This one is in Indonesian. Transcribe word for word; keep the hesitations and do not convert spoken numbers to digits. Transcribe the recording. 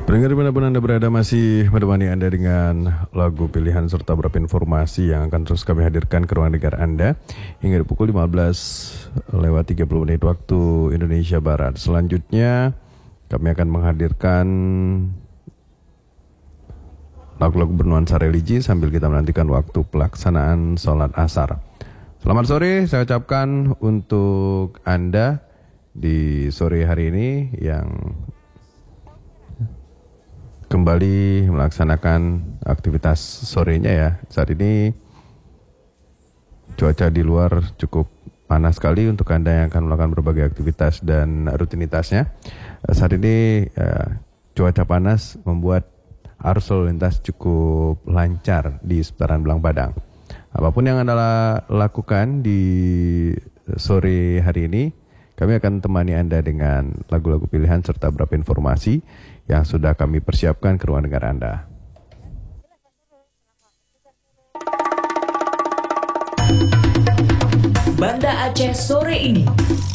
Pendengar dimanapun Anda berada, masih menemani Anda dengan lagu pilihan serta beberapa informasi yang akan terus kami hadirkan ke ruang dengar Anda hingga pukul lima belas lewat tiga puluh menit waktu Indonesia Barat. Selanjutnya kami akan menghadirkan lagu-lagu bernuansa religi sambil kita menantikan waktu pelaksanaan sholat asar. Selamat sore saya ucapkan untuk Anda di sore hari ini yang kembali melaksanakan aktivitas sorenya ya. Saat ini cuaca di luar cukup panas sekali untuk Anda yang akan melakukan berbagai aktivitas dan rutinitasnya. Saat ini ya, cuaca panas membuat arus lalu lintas cukup lancar di seputaran Belang Padang. Apapun yang Anda lakukan di sore hari ini, kami akan temani Anda dengan lagu-lagu pilihan serta beberapa informasi yang sudah kami persiapkan ke ruang dengar Anda. Banda Aceh sore ini.